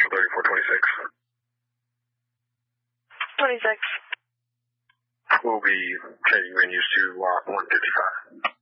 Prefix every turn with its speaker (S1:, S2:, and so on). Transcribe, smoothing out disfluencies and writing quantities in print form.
S1: Central 3426.
S2: 26.
S1: We'll be changing venues to lot 155.